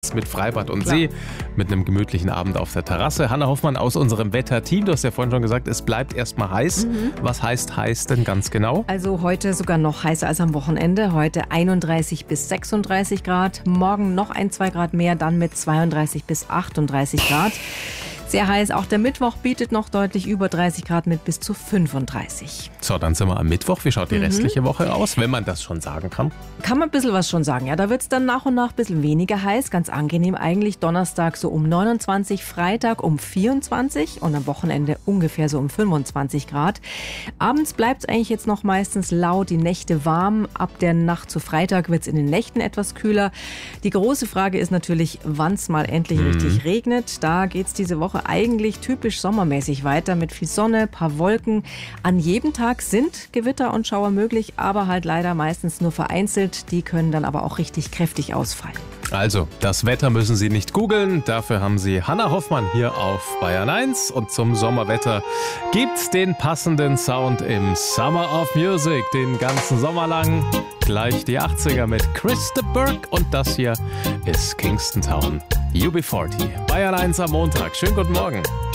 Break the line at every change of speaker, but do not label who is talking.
mit Freibad und See, mit einem gemütlichen Abend auf der Terrasse. Hanna Hoffmann aus unserem Wetterteam, du hast ja vorhin schon gesagt, es bleibt erstmal heiß. Was heißt heiß denn ganz genau?
Also heute sogar noch heißer als am Wochenende. Heute 31 bis 36 Grad, morgen noch 1-2 Grad mehr, dann mit 32 bis 38 Grad. Sehr heiß, auch der Mittwoch bietet noch deutlich über 30 Grad mit bis zu 35.
So, dann sind wir am Mittwoch. Wie schaut die restliche Woche aus, wenn man das schon sagen kann?
Kann man ein bisschen was schon sagen. Ja, da wird es dann nach und nach ein bisschen weniger heiß. Ganz angenehm eigentlich. Donnerstag so um 29, Freitag um 24 und am Wochenende ungefähr so um 25 Grad. Abends bleibt es eigentlich jetzt noch meistens laut, die Nächte warm. Ab der Nacht zu Freitag wird es in den Nächten etwas kühler. Die große Frage ist natürlich, wann es mal endlich richtig regnet. Da geht es diese Woche eigentlich typisch sommermäßig weiter mit viel Sonne, paar Wolken. An jedem Tag sind Gewitter und Schauer möglich, aber halt leider meistens nur vereinzelt. Die können dann aber auch richtig kräftig ausfallen.
Also, das Wetter müssen Sie nicht googeln. Dafür haben Sie Hanna Hoffmann hier auf Bayern 1. Und zum Sommerwetter gibt's den passenden Sound im Summer of Music. Den ganzen Sommer lang. Gleich die 80er mit Chris de Burgh. Und das hier ist Kingston Town. UB40. Bayern 1 am Montag. Schönen guten Morgen.